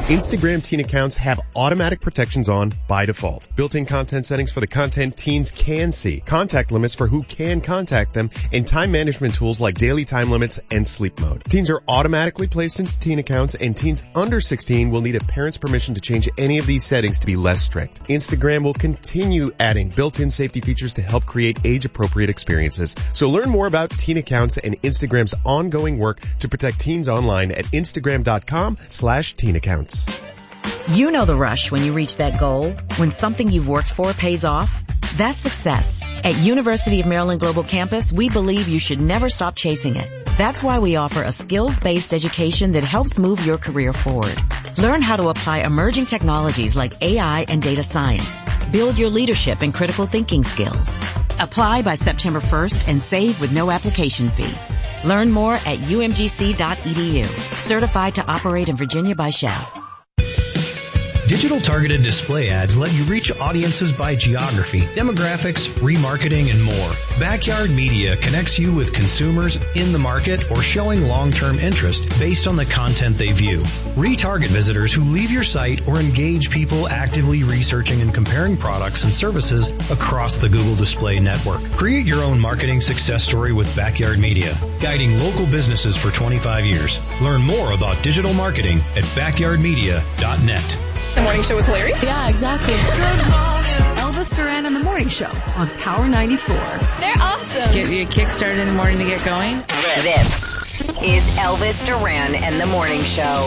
Instagram teen accounts have automatic protections on by default. Built-in content settings for the content teens can see, contact limits for who can contact them, and time management tools like daily time limits and sleep mode. Teens are automatically placed into teen accounts, and teens under 16 will need a parent's permission to change any of these settings to be less strict. Instagram will continue adding built-in safety features to help create age-appropriate experiences. So learn more about teen accounts and Instagram's ongoing work to protect teens online at Instagram.com/teen accounts. You know the rush when you reach that goal, when something you've worked for pays off. That's success. At University of Maryland Global Campus, we believe you should never stop chasing it. That's why we offer a skills-based education that helps move your career forward. Learn how to apply emerging technologies like AI and data science. Build your leadership and critical thinking skills. Apply by September 1st and save with no application fee. Learn more at umgc.edu. Certified to operate in Virginia by Shell. Digital targeted display ads let you reach audiences by geography, demographics, remarketing, and more. Backyard Media connects you with consumers in the market or showing long-term interest based on the content they view. Retarget visitors who leave your site or engage people actively researching and comparing products and services across the Google Display Network. Create your own marketing success story with Backyard Media, guiding local businesses for 25 years. Learn more about digital marketing at backyardmedia.net. The morning show was hilarious. Yeah, exactly. Good morning. Elvis Duran and the Morning Show on Power 94. They're awesome. Get you a kick started in the morning to get going. This is Elvis Duran and the Morning Show.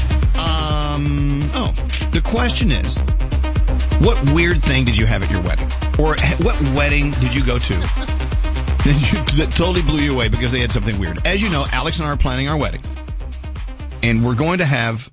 The question is, what weird thing did you have at your wedding? Or what wedding did you go to that totally blew you away because they had something weird? As you know, Alex and I are planning our wedding. And we're going to have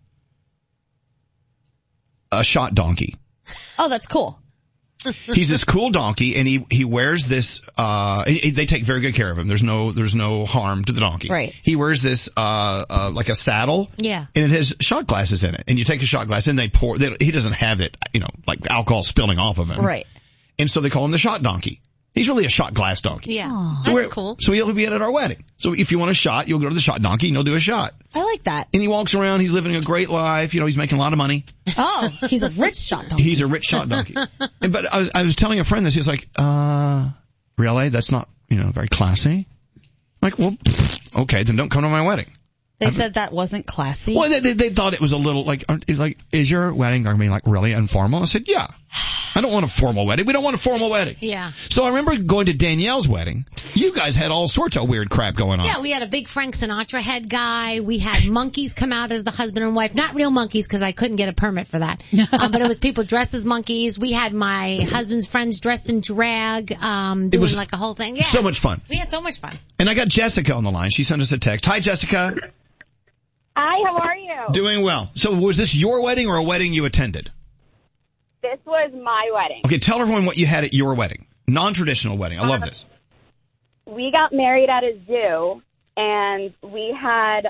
a shot donkey. Oh, that's cool. He's this cool donkey, and he wears this. They take very good care of him. There's no harm to the donkey. Right. He wears this like a saddle. Yeah. And it has shot glasses in it, and you take a shot glass and they pour. He doesn't have it, like alcohol spilling off of him. Right. And so they call him the shot donkey. He's really a shot glass donkey. Yeah. That's cool. So he'll be at our wedding. So if you want a shot, you'll go to the shot donkey and he'll do a shot. I like that. And he walks around. He's living a great life. He's making a lot of money. Oh, he's a rich shot donkey. He's a rich shot donkey. But I was telling a friend this. He was like, really? That's not, very classy? I'm like, well, okay, then don't come to my wedding. They said that wasn't classy? Well, they thought it was a little like, is your wedding going to be like really informal? I said, yeah. I don't want a formal wedding. We don't want a formal wedding. Yeah. So I remember going to Danielle's wedding. You guys had all sorts of weird crap going on. Yeah, we had a big Frank Sinatra head guy. We had monkeys come out as the husband and wife. Not real monkeys because I couldn't get a permit for that. But it was people dressed as monkeys. We had my husband's friends dressed in drag, doing like a whole thing. Yeah. So much fun. We had so much fun. And I got Jessica on the line. She sent us a text. Hi, Jessica. Hi, how are you? Doing well. So was this your wedding or a wedding you attended? This was my wedding. Okay, tell everyone what you had at your wedding. Non-traditional wedding. I love this. We got married at a zoo, and we had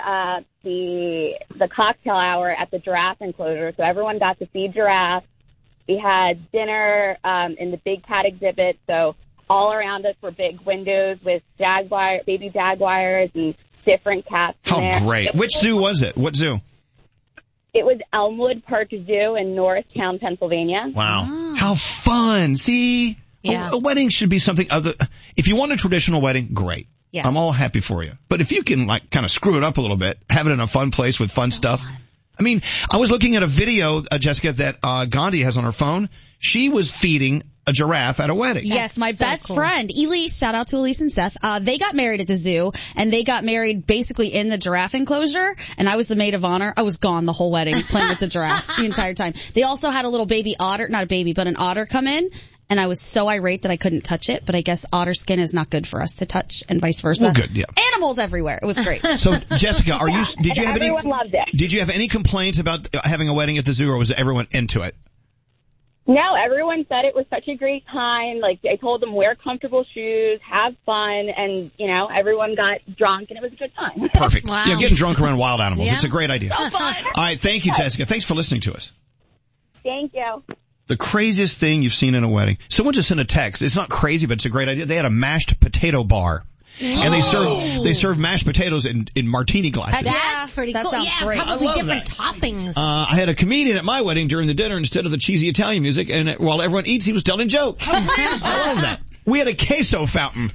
the cocktail hour at the giraffe enclosure, so everyone got to see giraffes. We had dinner in the big cat exhibit, so all around us were big windows with baby jaguars and different cats in there. How great. Which zoo was it? What zoo? It was Elmwood Park Zoo in Norristown, Pennsylvania. Wow. Oh. How fun. See? Yeah. A wedding should be something other. If you want a traditional wedding, great. Yeah. I'm all happy for you. But if you can kind of screw it up a little bit, have it in a fun place with fun stuff. Fun. I mean, I was looking at a video, Jessica, that Gandhi has on her phone. She was feeding a giraffe at a wedding. Yes, my best friend, Elise, shout out to Elise and Seth, they got married at the zoo, and they got married basically in the giraffe enclosure, and I was the maid of honor. I was gone the whole wedding playing with the giraffes the entire time. They also had a little baby otter, not a baby, but an otter come in, and I was so irate that I couldn't touch it, but I guess otter skin is not good for us to touch, and vice versa. Well, good, yeah. Animals everywhere. It was great. So, Jessica, Everyone loved it. Did you have any complaints about having a wedding at the zoo, or was everyone into it? No, everyone said it was such a great time. Like, I told them, wear comfortable shoes, have fun, and, everyone got drunk, and it was a good time. Perfect. Wow. Yeah, getting drunk around wild animals. Yeah. It's a great idea. So fun. All right, thank you, Jessica. Thanks for listening to us. Thank you. The craziest thing you've seen in a wedding. Someone just sent a text. It's not crazy, but it's a great idea. They had a mashed potato bar. And they serve mashed potatoes in martini glasses. That's pretty cool. That sounds great. Probably I love different that. toppings. I had a comedian at my wedding during the dinner instead of the cheesy Italian music, and while everyone eats, he was telling jokes. I love that. We had a queso fountain.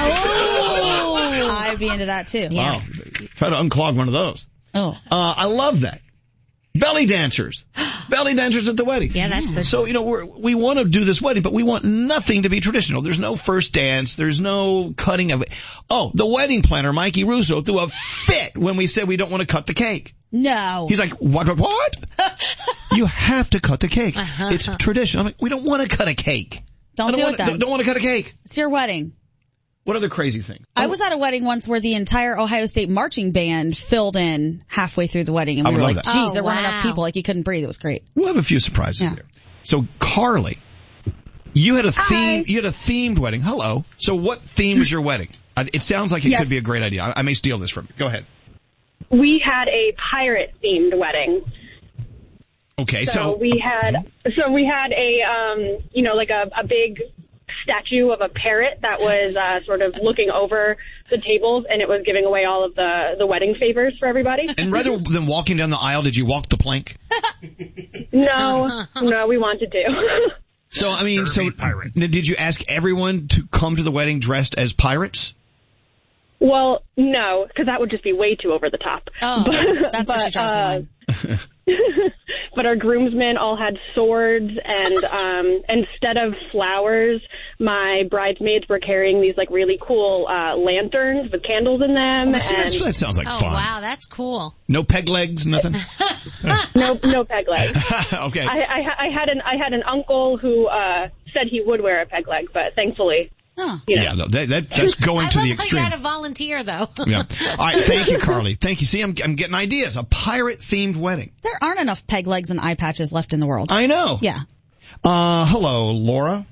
I'd be into that too. Wow. Try to unclog one of those. Oh. I love that. Belly dancers. Belly dancers at the wedding. Yeah, that's good. So, we want to do this wedding, but we want nothing to be traditional. There's no first dance. There's no cutting of it. Oh, the wedding planner, Mikey Russo, threw a fit when we said we don't want to cut the cake. No. He's like, what? You have to cut the cake. It's tradition. I'm like, we don't want to cut a cake. Don't do it then. Don't want to cut a cake. It's your wedding. What other crazy thing? I was at a wedding once where the entire Ohio State marching band filled in halfway through the wedding, and we were like, geez, there weren't enough people. Like, you couldn't breathe. It was great. We'll have a few surprises there. So, Carly, you had a themed wedding. Hello. So what theme was your wedding? It sounds like it could be a great idea. I may steal this from you. Go ahead. We had a pirate-themed wedding. Okay, so we had a a big statue of a parrot that was sort of looking over the tables, and it was giving away all of the wedding favors for everybody. And rather than walking down the aisle, did you walk the plank? No, we wanted to. So, did you ask everyone to come to the wedding dressed as pirates? Well, no, because that would just be way too over the top. Oh, that's what she draws the line. But our groomsmen all had swords, and instead of flowers, my bridesmaids were carrying these like really cool lanterns with candles in them. That sounds like fun. Oh wow, that's cool. No peg legs, nothing. No peg legs. Okay. I had an uncle who said he would wear a peg leg, but thankfully. Huh. Yeah, that's going to the extreme. I love how you had a volunteer, though. Yeah. All right, thank you, Carly. Thank you. See, I'm getting ideas. A pirate-themed wedding. There aren't enough peg legs and eye patches left in the world. I know. Yeah. Hello, Laura.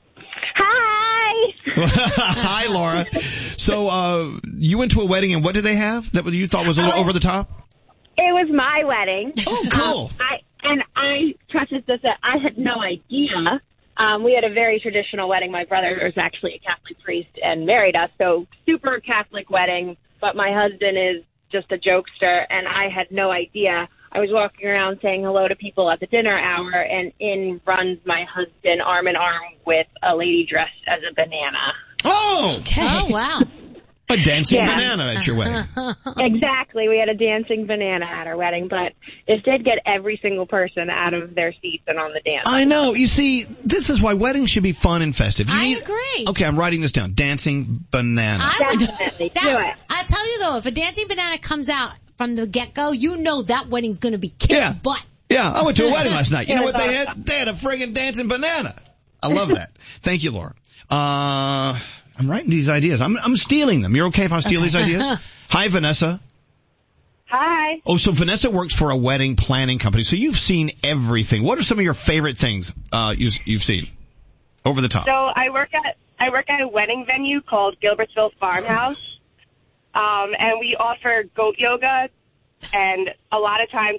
Hi. Hi, Laura. So, you went to a wedding, and what did they have that you thought was a little over the top? It was my wedding. Oh, cool. I preface this that I had no idea. We had a very traditional wedding. My brother was actually a Catholic priest and married us, so super Catholic wedding. But my husband is just a jokester, and I had no idea. I was walking around saying hello to people at the dinner hour, and in runs my husband arm in arm with a lady dressed as a banana. Oh! Okay. Oh, wow. A dancing banana at your wedding. Exactly. We had a dancing banana at our wedding, but it did get every single person out of their seats and on the dance. I know. You see, this is why weddings should be fun and festive. I agree. Okay, I'm writing this down. Dancing banana. Definitely. Do it. I'll tell you, though, if a dancing banana comes out from the get-go, you know that wedding's going to be kicking butt. Yeah, I went to a wedding last night. You know what they had? They had a friggin' dancing banana. I love that. Thank you, Laura. I'm writing these ideas. I'm stealing them. You're okay if I steal these ideas? Hi, Vanessa. Hi. Oh, so Vanessa works for a wedding planning company. So you've seen everything. What are some of your favorite things you've seen over the top? So I work at a wedding venue called Gilbertsville Farmhouse, and we offer goat yoga, and a lot of times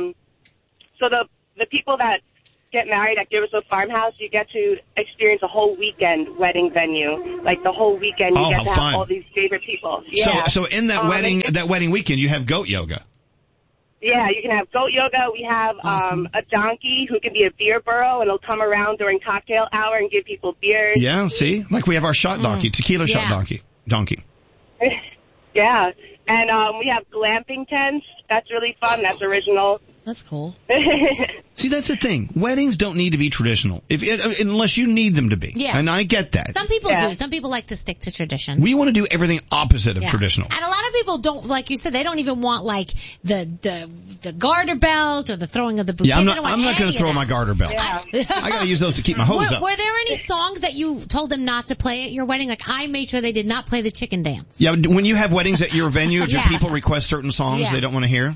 so the people that get married at Gilbertsville Farmhouse, you get to experience a whole weekend wedding venue. Like the whole weekend, you get to have all these favorite people. Yeah. So in that wedding weekend, you have goat yoga. Yeah, you can have goat yoga. We have a donkey who can be a beer burro, and he'll come around during cocktail hour and give people beers. Yeah, see? Like we have our shot donkey, tequila shot donkey. Yeah. And we have glamping tents. That's really fun. That's original. That's cool. See, that's the thing. Weddings don't need to be traditional, unless you need them to be. Yeah. And I get that. Some people do. Some people like to stick to tradition. We want to do everything opposite of traditional. And a lot of people don't, like you said, they don't even want like the garter belt or the throwing of the bouquet. Yeah, I'm not going to throw my garter belt. Yeah. I got to use those to keep my hose up. Were there any songs that you told them not to play at your wedding? Like I made sure they did not play the chicken dance. Yeah, when you have weddings at your venue, do people request certain songs they don't want to hear?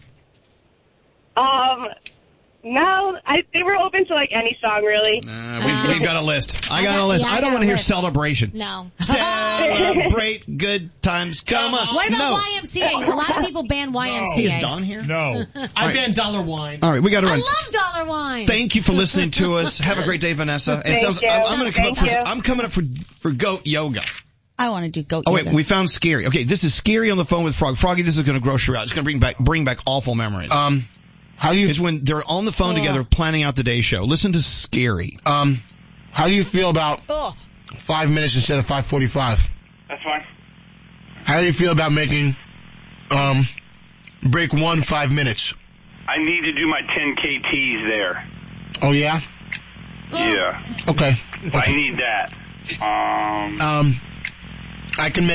No, they were open to like any song really. We've got a list. I got a list. I don't want to hear Celebration. No. Celebrate good times. Come on. What about YMCA? A lot of people ban YMCA. Is Don here? No. I ban Dollar Wine. All right, we got to run. I love Dollar Wine. Thank you for listening to us. Have a great day, Vanessa. Thank you. I'm coming up for goat yoga. I want to do goat Oh, yoga. wait, we found Scary. Okay, this is Scary on the phone with Frog. Froggy, this is going to gross you out. It's going to bring back awful memories. How do you? It's when they're on the phone together planning out the day show. Listen to Scary. How do you feel about 5 minutes instead of 5:45? That's fine. How do you feel about making break 1 5 minutes? I need to do my 10 KTs there. Oh yeah. Yeah. Okay. I need that. I can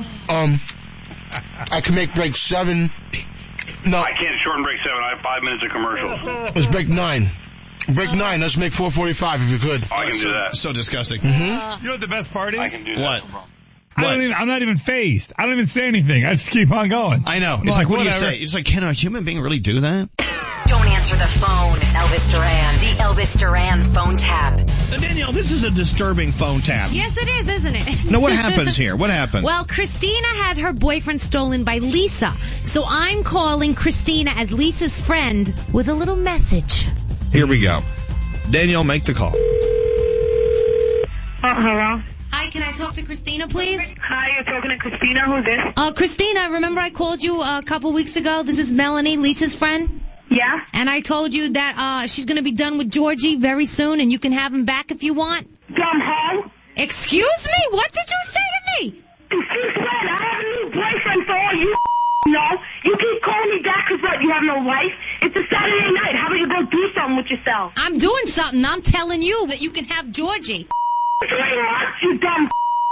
make break 7. No, I can't shorten break 7. I have 5 minutes of commercials. let's break 9. Break 9. Let's make 4:45 if you could. Oh, I can do that. So disgusting. Mm-hmm. You know what the best part is? I can do that. What? I'm not even phased. I don't even say anything. I just keep on going. I know. It's like, what do you say? It's like, can a human being really do that? Don't answer the phone. Elvis Duran. The Elvis Duran phone tap. Danielle, this is a disturbing phone tap. Yes, it is, isn't it? No, what happens here? What happened? Well, Christina had her boyfriend stolen by Lisa. So I'm calling Christina as Lisa's friend with a little message. Here we go. Danielle, make the call. Hello? Hi, can I talk to Christina, please? Hi, you're talking to Christina. Who's this? Christina, remember I called you a couple weeks ago? This is Melanie, Lisa's friend. Yeah? And I told you that she's going to be done with Georgie very soon, and you can have him back if you want. Dumb hoe? Excuse me? What did you say to me? Since when? I have a new boyfriend for all you know. You keep calling me back because what, you have no life? It's a Saturday night. How about you go do something with yourself? I'm doing something. I'm telling you that you can have Georgie. Three months, you dumb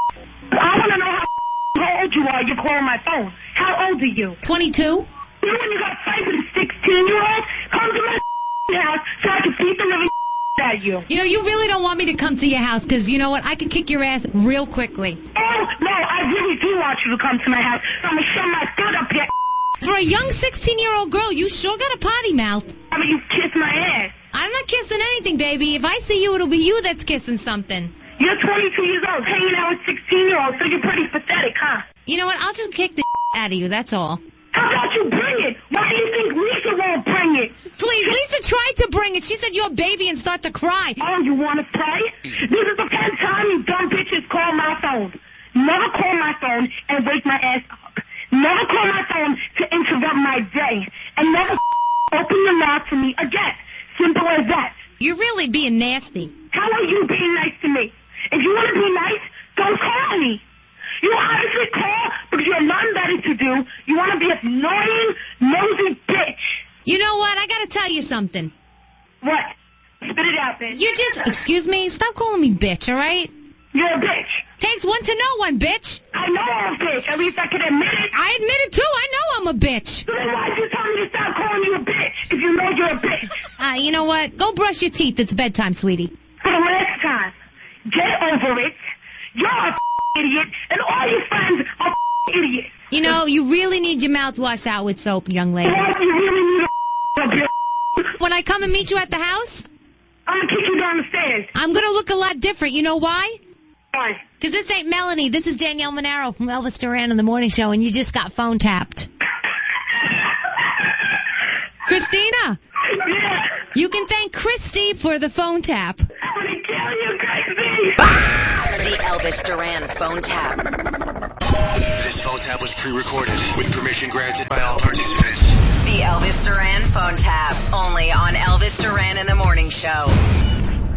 I want to know how old you are. You're calling my phone. How old are you? 22. You know when you got a fight with a 16-year-old? Come to my house so I can beat the living out of you. You know, you really don't want me to come to your house because, you know what, I could kick your ass real quickly. Oh, no, I really do want you to come to my house. I'm going to shove my foot up your For a young 16-year-old girl, you sure got a potty mouth. How about you kiss my ass? I'm not kissing anything, baby. If I see you, it'll be you that's kissing something. You're 22 years old, hanging out with 16-year-olds, so you're pretty pathetic, huh? You know what, I'll just kick the out of you, that's all. How about you bring it? Why do you think Lisa won't bring it? Please, Lisa tried to bring it. She said you're a baby and start to cry. Oh, you want to play? This is the first time you dumb bitches call my phone. Never call my phone and wake my ass up. Never call my phone to interrupt my day. And never open your mouth to me again. Simple as that. You're really being nasty. How are you being nice to me? If you want to be nice, don't call me. You obviously call because you have nothing better to do. You want to be an annoying, nosy bitch. You know what? I got to tell you something. What? Spit it out, bitch. You just, excuse me, stop calling me bitch, all right? You're a bitch. Takes one to know one, bitch. I know I'm a bitch. At least I can admit it. I admit it, too. I know I'm a bitch. So then why'd you tell me to stop calling you a bitch if you know you're a bitch? You know what? Go brush your teeth. It's bedtime, sweetie. For the last time. Get over it. You're a idiot, and all your friends are idiots. You know, you really need your mouth washed out with soap, young lady. What? You really need a When I come and meet you at the house, I'm going to kick you down the stairs. I'm going to look a lot different. You know why? Why? Because this ain't Melanie. This is Danielle Monaro from Elvis Duran in the Morning Show, and you just got phone tapped. Christina. Yeah. You can thank Christy for the phone tap. I'm going to kill you, Christy. The Elvis Duran phone tap. This phone tap was pre-recorded with permission granted by all participants. The Elvis Duran phone tap. Only on Elvis Duran in the Morning Show.